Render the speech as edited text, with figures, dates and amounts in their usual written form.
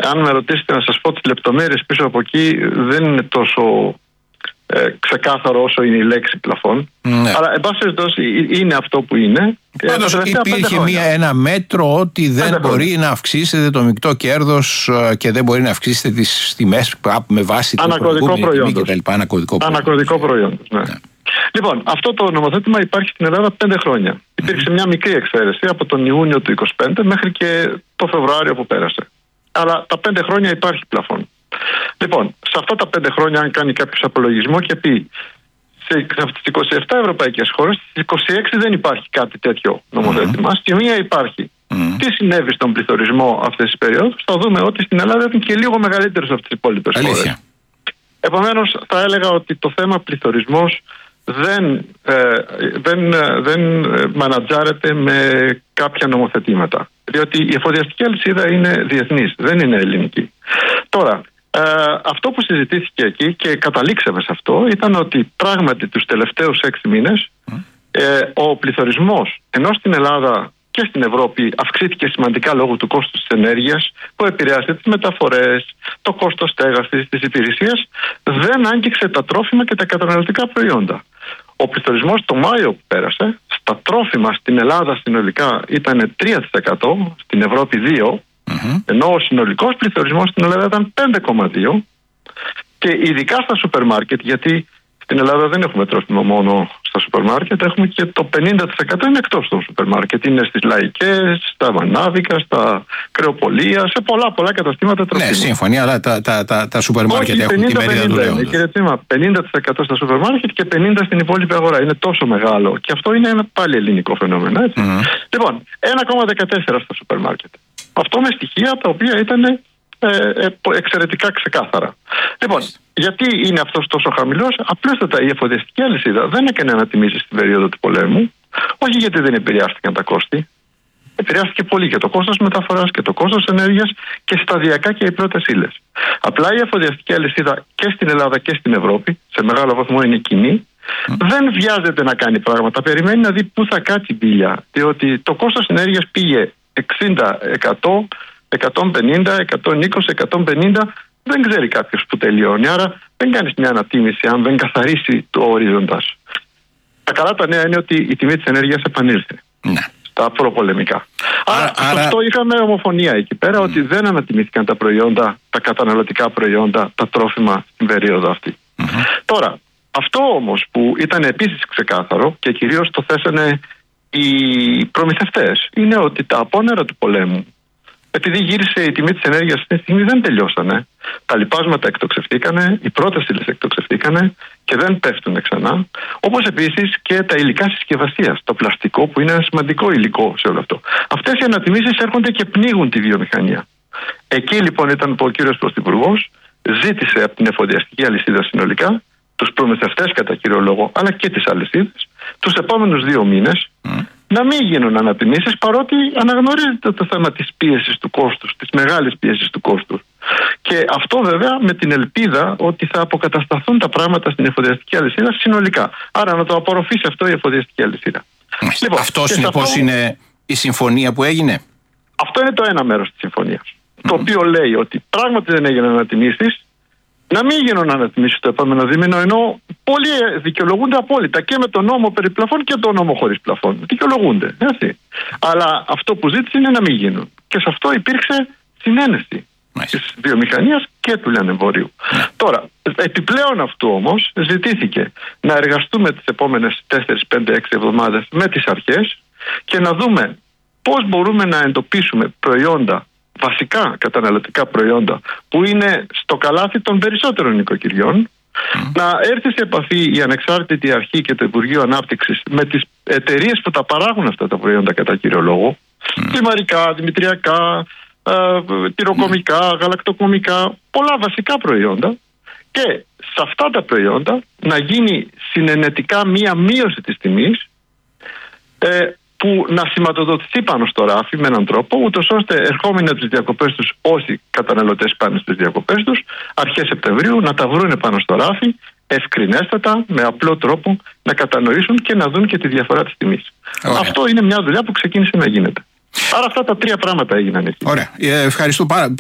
Αν με ρωτήσετε να σας πω τις λεπτομέρειες πίσω από εκεί, δεν είναι τόσο ξεκάθαρο όσο είναι η λέξη πλαφόν. Ναι. Αλλά εν πάση περιπτώσει είναι αυτό που είναι. Πάντως υπήρχε ένα μέτρο ότι δεν μπορεί να αυξήσετε το μεικτό κέρδος και δεν μπορεί να αυξήσετε τις τιμές με βάση το ανακωδικό προϊόντος. Ανακωδικό προϊόντος, ναι. Λοιπόν, αυτό το νομοθέτημα υπάρχει στην Ελλάδα 5 χρόνια. Υπήρξε μια μικρή εξαίρεση από τον Ιούνιο του 2025 μέχρι και το Φεβρουάριο που πέρασε. Αλλά τα 5 χρόνια υπάρχει πλαφόν. Λοιπόν, σε αυτά τα 5 χρόνια, αν κάνει κάποιο απολογισμό και πει στις 27 ευρωπαϊκές χώρες, στις 26 δεν υπάρχει κάτι τέτοιο νομοθέτημα, στη μία υπάρχει. Τι συνέβη στον πληθωρισμό αυτές τις περιόδους, θα δούμε ότι στην Ελλάδα ήταν και λίγο μεγαλύτερος από τις υπόλοιπες χώρες. Επομένως, θα έλεγα ότι το θέμα πληθωρισμός δεν μανατζάρεται με κάποια νομοθετήματα. Διότι η εφοδιαστική αλυσίδα είναι διεθνής, δεν είναι ελληνική. Τώρα, αυτό που συζητήθηκε εκεί και καταλήξαμε σε αυτό ήταν ότι πράγματι τους τελευταίους 6 μήνες ο πληθωρισμός, ενώ στην Ελλάδα και στην Ευρώπη αυξήθηκε σημαντικά λόγω του κόστους της ενέργειας που επηρεάσε τις μεταφορές, το κόστος στέγασης, της υπηρεσίας, δεν άγγιξε τα τρόφιμα και τα καταναλωτικά προϊόντα. Ο πληθωρισμός το Μάιο που πέρασε στα τρόφιμα στην Ελλάδα συνολικά ήταν 3%, στην Ευρώπη 2%, ενώ ο συνολικός πληθωρισμός στην Ελλάδα ήταν 5,2%, και ειδικά στα σούπερ μάρκετ, γιατί στην Ελλάδα δεν έχουμε τρόφιμα μόνο στα σούπερ μάρκετ, έχουμε και το 50% είναι εκτός των σούπερ μάρκετ. Είναι στις λαϊκές, στα βανάδικα, στα κρεοπολία, σε πολλά καταστήματα τροφίμων. Ναι, σύμφωνοι, αλλά τα σούπερ μάρκετ έχουν τη μερίδα του λέοντος. Κύριε Τσίμα, 50% στα σούπερ μάρκετ και 50% στην υπόλοιπη αγορά. Είναι τόσο μεγάλο. Και αυτό είναι ένα πάλι ελληνικό φαινόμενο, έτσι. Λοιπόν, 1,14 στα σούπερ μάρκετ. Αυτό με στοιχεία τα οποία ήταν εξαιρετικά ξεκάθαρα. Λοιπόν, γιατί είναι αυτός τόσο χαμηλός? Απλούστατα η εφοδιαστική αλυσίδα δεν έκανε ανατιμήσεις στην περίοδο του πολέμου, όχι γιατί δεν επηρεάστηκαν τα κόστη. Επηρεάστηκε πολύ και το κόστος μεταφοράς και το κόστος ενέργειας και σταδιακά και οι πρώτες ύλες. Απλά η εφοδιαστική αλυσίδα και στην Ελλάδα και στην Ευρώπη, σε μεγάλο βαθμό είναι κοινή, δεν βιάζεται να κάνει πράγματα. Περιμένει να δει πού θα κάτσει η μπίλια. Διότι το κόστος ενέργειας πήγε 60, 100, 150, 120, 150, δεν ξέρει κάποιος που τελειώνει. Άρα δεν κάνεις μια ανατίμηση αν δεν καθαρίσει το ορίζοντας. Τα καλά τα νέα είναι ότι η τιμή της ενέργειας επανήλθε στα προπολεμικά. Άρα αυτό είχαμε ομοφωνία εκεί πέρα, ότι δεν ανατιμήθηκαν τα προϊόντα, τα καταναλωτικά προϊόντα, τα τρόφιμα στην περίοδο αυτή. Τώρα, αυτό όμως που ήταν επίσης ξεκάθαρο και κυρίως το θέσανε οι προμηθευτές, είναι ότι τα απόνερα του πολέμου, επειδή γύρισε η τιμή της ενέργειας αυτή τη στιγμή, δεν τελειώσανε. Τα λιπάσματα εκτοξευτήκανε, οι πρώτες ύλες εκτοξευτήκανε και δεν πέφτουν ξανά. Όπως επίσης και τα υλικά συσκευασίας, το πλαστικό που είναι ένα σημαντικό υλικό σε όλο αυτό. Αυτές οι ανατιμήσεις έρχονται και πνίγουν τη βιομηχανία. Εκεί λοιπόν ήταν που ο κύριος Πρωθυπουργός ζήτησε από την εφοδιαστική αλυσίδα συνολικά, τους προμηθευτές κατά κύριο λόγο, αλλά και τις αλυσίδες, τους επόμενους 2 μήνες να μην γίνουν ανατιμήσεις, παρότι αναγνωρίζεται το θέμα της πίεσης του κόστους, της μεγάλης πίεσης του κόστους. Και αυτό βέβαια με την ελπίδα ότι θα αποκατασταθούν τα πράγματα στην εφοδιαστική αλυσίδα συνολικά. Άρα να το απορροφήσει αυτό η εφοδιαστική αλυσίδα. Λοιπόν, αυτό συνεπώς είναι η συμφωνία που έγινε. Αυτό είναι το ένα μέρος της συμφωνίας. Το οποίο λέει ότι πράγματι δεν έγιναν ανατιμήσεις, να μην γίνουν ανατιμήσεις το επόμενο δίμηνο, ενώ πολλοί δικαιολογούνται απόλυτα και με τον νόμο περί πλαφών και τον νόμο χωρίς πλαφών. Δικαιολογούνται, έτσι. Αλλά αυτό που ζήτησε είναι να μην γίνουν. Και σε αυτό υπήρξε συνένεση της βιομηχανίας και του λιανεμπορίου. Τώρα, επιπλέον αυτού όμως ζητήθηκε να εργαστούμε τις επόμενες 4, 5, 6 εβδομάδες με τις αρχές και να δούμε πώς μπορούμε να εντοπίσουμε προϊόντα, βασικά καταναλωτικά προϊόντα, που είναι στο καλάθι των περισσότερων νοικοκυριών, να έρθει σε επαφή η ανεξάρτητη αρχή και το Υπουργείο Ανάπτυξης με τις εταιρείες που τα παράγουν αυτά τα προϊόντα κατά κύριο λόγο, κλιμαρικά, δημητριακά, τυροκομικά, γαλακτοκομικά, πολλά βασικά προϊόντα, και σε αυτά τα προϊόντα να γίνει συνενετικά μία μείωση της τιμής, που να σηματοδοτηθεί πάνω στο ράφι με έναν τρόπο, ούτως ώστε ερχόμενοι από τις διακοπές τους, όσοι καταναλωτές πάνε στις διακοπές τους, αρχές Σεπτεμβρίου να τα βρούνε πάνω στο ράφι, ευκρινέστατα, με απλό τρόπο, να κατανοήσουν και να δουν και τη διαφορά της τιμής. Αυτό είναι μια δουλειά που ξεκίνησε να γίνεται. Άρα αυτά τα 3 πράγματα έγιναν εκεί. Ωραία. Ευχαριστώ πάρα